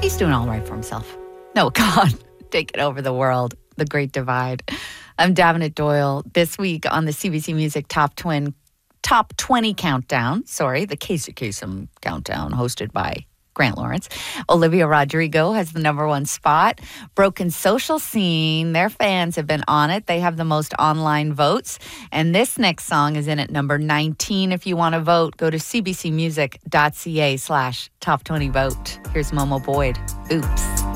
He's doing all right for himself. No, God, taking over the world. The Great Divide. I'm Davenant Doyle. This week on the CBC Music Top 20 Countdown. The Casey Kasem Countdown, hosted by Grant Lawrence. Olivia Rodrigo has the number one spot. Broken Social Scene, their fans have been on it. They have the most online votes. And this next song is in at number 19. If you want to vote, go to cbcmusic.ca/top20vote. Here's Momo Boyd. Oops.